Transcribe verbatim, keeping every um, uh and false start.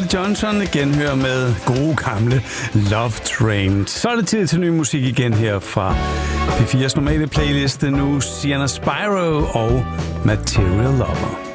Johnson igen hører med gode gamle Love Train. Så er det tid til ny musik igen her fra P fires normale playliste nu. Sienna Spyro og Material Lover.